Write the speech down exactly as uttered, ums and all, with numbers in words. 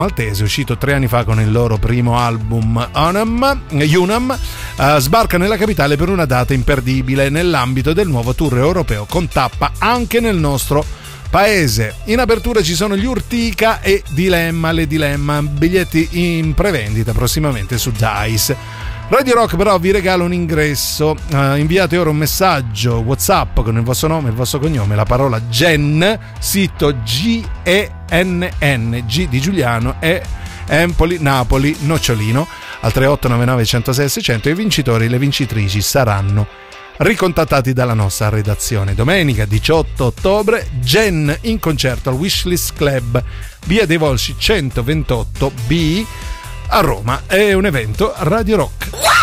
maltese, uscito tre anni fa con il loro primo album Unam, Unam, uh, sbarca nella capitale per una data imperdibile nell'ambito del nuovo tour europeo con tappa anche nel nostro paese. In apertura ci sono gli Urtica e Dilemma, le Dilemma, biglietti in prevendita prossimamente su Dice. Radio Rock però vi regala un ingresso, uh, inviate ora un messaggio WhatsApp con il vostro nome, il vostro cognome, la parola Gen, sito G E N N, G di Giuliano e Empoli, Napoli, Nocciolino al tre otto nove nove uno zero sei sei zero zero. I vincitori e le vincitrici saranno ricontattati dalla nostra redazione. Domenica diciotto ottobre, Gen in concerto al Wishlist Club, via dei Volsci centoventotto B a Roma. È un evento Radio Rock.